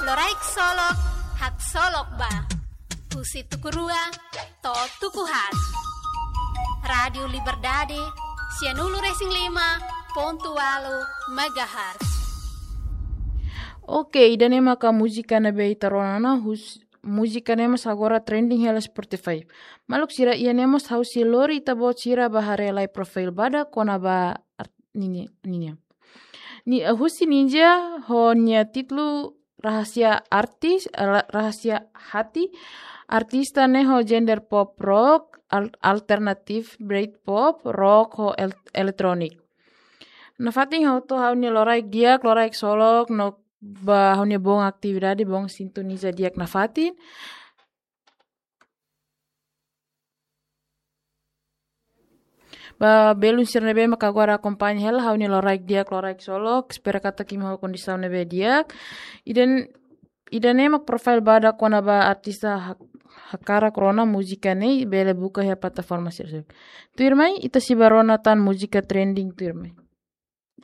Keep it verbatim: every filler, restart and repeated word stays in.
Loraik solok, hak solok ba. Pusi tukurua, to tukuhat. Radio Liberdade, sianulu racing lima, ponto walu, megahertz. Oke, dan ema ka muzika na be taronana hus muzika nema sagora trending hela Spotify. Maluk sira ia nemos hausi lori tabo sira bahare lai profile bada kona ba nini nini. Ni husi ninja honya titlu rahasia artis rahasia hati artista neho gender pop rock al- alternatif Britpop rock ho el- elektronik. Na fating ho to haunya loraik dia loraik solok no ba haunya bong aktividade bong sintoniza diak na fatin. Ba belum sir nebe maka agora acompanha ela haunya loraik diak loraik solok espera kata kim ho kondisau nebe diak. Iden iden emak profile bada kona ba artista hak, hakara corona muzika nei bele buka ya plataforma sir. Tuirmai ita si barona tan muzika trending tuirmai.